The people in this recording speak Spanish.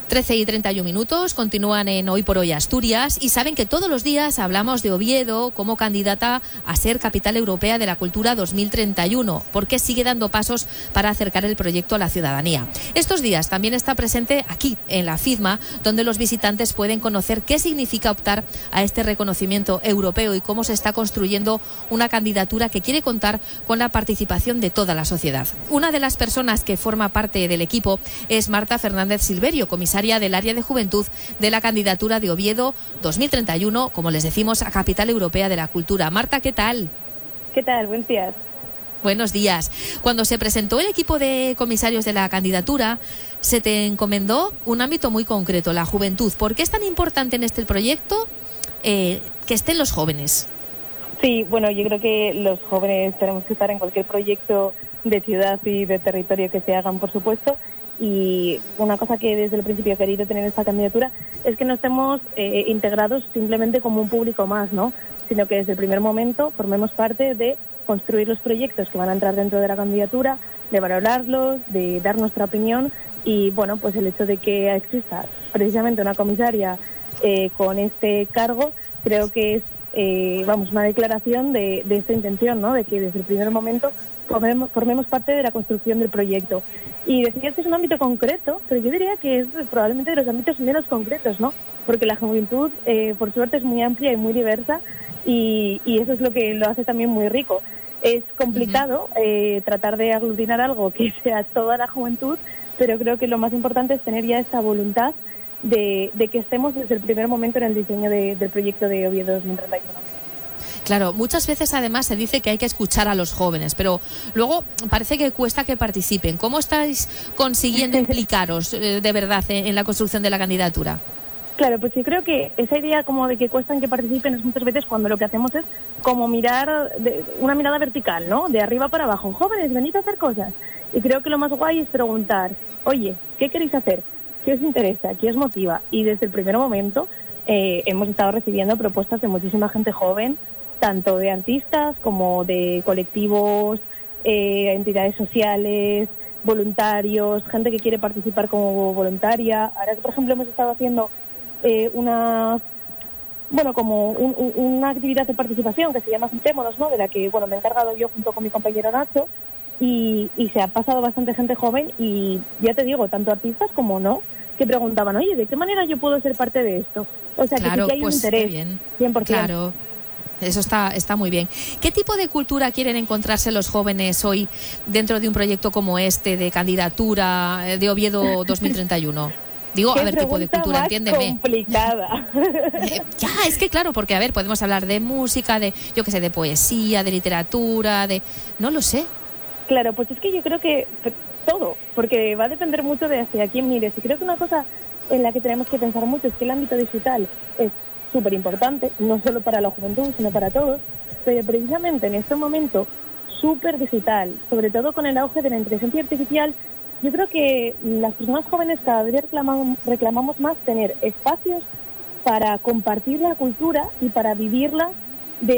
13:31, continúan en Hoy por Hoy Asturias y saben que todos los días hablamos de Oviedo como candidata a ser Capital Europea de la Cultura 2031, porque sigue dando pasos para acercar el proyecto a la ciudadanía. Estos días también está presente aquí, en la FIDMA, donde los visitantes pueden conocer qué significa optar a este reconocimiento europeo y cómo se está construyendo una candidatura que quiere contar con la participación de toda la sociedad. Una de las personas que forma parte del equipo es Marta Fernández Silverio, comisaria del área de juventud de la candidatura de Oviedo 2031, como les decimos, a Capital Europea de la Cultura. Marta, ¿qué tal? ¿Qué tal? Buenos días. Buenos días. Cuando se presentó el equipo de comisarios de la candidatura, se te encomendó un ámbito muy concreto, la juventud. ¿Por qué es tan importante en este proyecto que estén los jóvenes? Sí, bueno, yo creo que los jóvenes tenemos que estar en cualquier proyecto de ciudad y de territorio que se hagan, por supuesto. Y una cosa que desde el principio he querido tener esta candidatura es que no estemos integrados simplemente como un público más, ¿no? Sino que desde el primer momento formemos parte de construir los proyectos que van a entrar dentro de la candidatura, de valorarlos, de dar nuestra opinión y, bueno, pues el hecho de que exista precisamente una comisaria con este cargo, creo que es una declaración de esta intención, ¿no? De que desde el primer momento formemos parte de la construcción del proyecto. Y decías que es un ámbito concreto, pero yo diría que es probablemente de los ámbitos menos concretos, ¿no? Porque la juventud, por suerte, es muy amplia y muy diversa y eso es lo que lo hace también muy rico. Es complicado tratar de aglutinar algo que sea toda la juventud, pero creo que lo más importante es tener ya esta voluntad de que estemos desde el primer momento en el diseño del proyecto de Oviedo 2031. Claro, muchas veces además se dice que hay que escuchar a los jóvenes, pero luego parece que cuesta que participen. ¿Cómo estáis consiguiendo implicaros de verdad en la construcción de la candidatura? Claro, pues yo creo que esa idea como de que cuestan que participen es muchas veces cuando lo que hacemos es como mirar una mirada vertical, ¿no? De arriba para abajo. Jóvenes, venid a hacer cosas. Y creo que lo más guay es preguntar, oye, ¿qué queréis hacer? ¿Qué os interesa? ¿Qué os motiva? Y desde el primer momento hemos estado recibiendo propuestas de muchísima gente joven, tanto de artistas como de colectivos, entidades sociales, voluntarios, gente que quiere participar como voluntaria. Ahora, por ejemplo, hemos estado haciendo una actividad de participación que se llama Sentémonos, ¿no? De la que me he encargado yo junto con mi compañero Nacho y se ha pasado bastante gente joven y ya te digo, tanto artistas como no, que preguntaban, oye, ¿de qué manera yo puedo ser parte de esto? O sea, claro, que sí que hay un interés, bien. 100%. Claro. Eso está muy bien. ¿Qué tipo de cultura quieren encontrarse los jóvenes hoy dentro de un proyecto como este de candidatura de Oviedo 2031? Digo, a ver, tipo de cultura, entiéndeme. Complicada. Ya, es que claro, porque a ver, podemos hablar de música, de, yo qué sé, de poesía, de literatura, de... No lo sé. Claro, pues es que yo creo que todo, porque va a depender mucho de hacia quién mires. Y creo que una cosa en la que tenemos que pensar mucho es que el ámbito digital es súper importante, no solo para la juventud, sino para todos, pero precisamente en este momento súper digital, sobre todo con el auge de la inteligencia artificial, yo creo que las personas jóvenes cada vez reclamamos más tener espacios para compartir la cultura y para vivirla